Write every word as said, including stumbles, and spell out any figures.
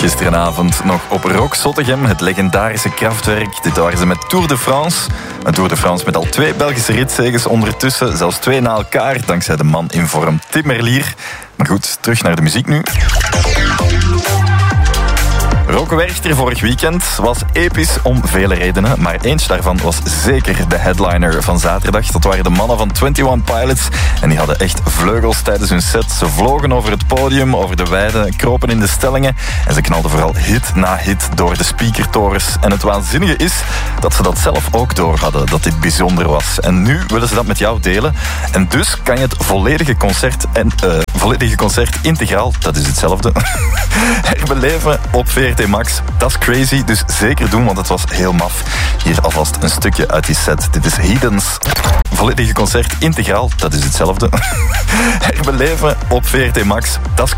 Gisterenavond nog op Rock Zottegem, het legendarische Kraftwerk. Dit waren ze met Tour de France. Een Tour de France met al twee Belgische ritzeges ondertussen. Zelfs twee na elkaar, dankzij de man in vorm Tim Merlier. Maar goed, terug naar de muziek nu. Roke Werchter vorig weekend was episch om vele redenen, maar eentje daarvan was zeker de headliner van zaterdag. Dat waren de mannen van eenentwintig Pilots en die hadden echt vleugels tijdens hun set. Ze vlogen over het podium, over de weide, kropen in de stellingen en ze knalden vooral hit na hit door de speakertorens. En het waanzinnige is dat ze dat zelf ook door hadden, dat dit bijzonder was. En nu willen ze dat met jou delen. En dus kan je het volledige concert en uh, volledige concert integraal, dat is hetzelfde, herbeleven op V R T Max. Dat is crazy, dus zeker doen, want het was heel maf. Hier alvast een stukje uit die set. Dit is Heathens. Volledige concert integraal, dat is hetzelfde. Herbeleven op V R T Max. Dat is